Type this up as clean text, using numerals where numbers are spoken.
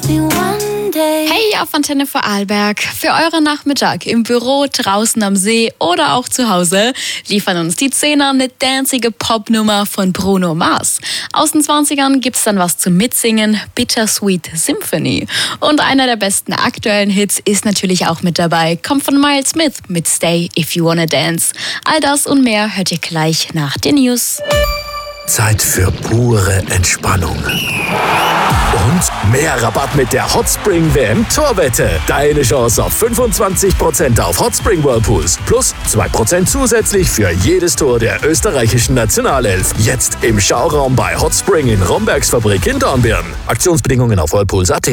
Hey auf Antenne Vorarlberg. Für euren Nachmittag im Büro, draußen am See oder auch zu Hause liefern uns die Zehner eine danzige Popnummer von Bruno Mars. Aus den 20ern gibt's dann was zum Mitsingen, Bittersweet Symphony. Und einer der besten aktuellen Hits ist natürlich auch mit dabei, kommt von Miles Smith mit Stay If You Wanna Dance. All das und mehr hört ihr gleich nach den News. Zeit für pure Entspannung. Und mehr Rabatt mit der Hotspring WM Torwette. Deine Chance auf 25% auf Hotspring Whirlpools plus 2% zusätzlich für jedes Tor der österreichischen Nationalelf. Jetzt im Schauraum bei Hotspring in Rombergs Fabrik in Dornbirn. Aktionsbedingungen auf whirlpools.at.